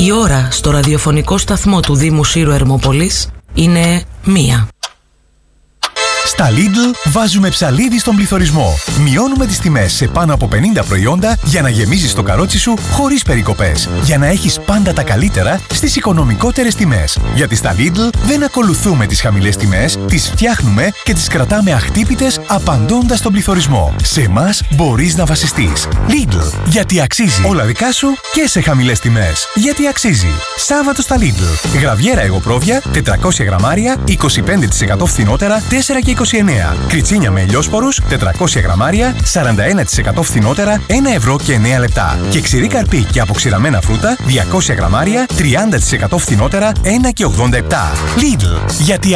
Η ώρα στο ραδιοφωνικό σταθμό του Δήμου Σύρου Ερμόπολης είναι 1. Στα Lidl βάζουμε ψαλίδι στον πληθωρισμό. Μειώνουμε τις τιμές σε πάνω από 50 προϊόντα για να γεμίζεις το καρότσι σου χωρίς περικοπές. Για να έχεις πάντα τα καλύτερα στις οικονομικότερες τιμές. Γιατί στα Lidl δεν ακολουθούμε τις χαμηλές τιμές, τις φτιάχνουμε και τις κρατάμε αχτύπητες απαντώντας στον πληθωρισμό. Σε εμάς μπορείς να βασιστείς. Lidl, γιατί αξίζει. Όλα δικά σου και σε χαμηλές τιμές. Γιατί αξίζει. Σάββατο στα Lidl. Γραβιέρα εγωπρόβια 400 γραμμάρια 25% φθηνότερα 4,29. Κριτσίνια με ελιόσπορους 400 γραμμάρια 41% φθηνότερα 1,09 €. Και ξηρή καρπί και αποξηραμένα φρούτα 200 γραμμάρια 30% φθηνότερα 1,87 €. Lidl, γιατί